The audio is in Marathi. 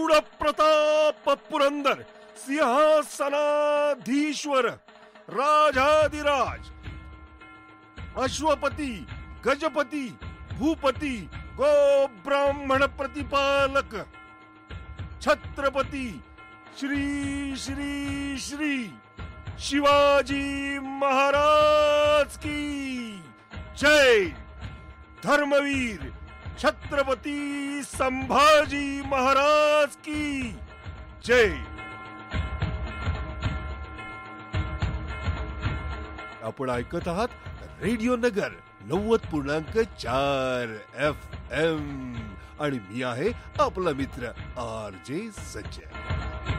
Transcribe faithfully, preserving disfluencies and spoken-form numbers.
प्रौढ प्रताप पुरंदर सिंहासनाधीश्वर राजाधिराज अश्वपती गजपती भूपती गो ब्राह्मण प्रतिपालक छत्रपती श्री श्री श्री शिवाजी महाराज की जय. धर्मवीर छत्रपती संभाजी महाराज की जय. आपण ऐकत आहात रेडिओ नगर नव्वद पूर्णांक चार एफ एम आणि मी आहे आपला मित्र आर जे संजय.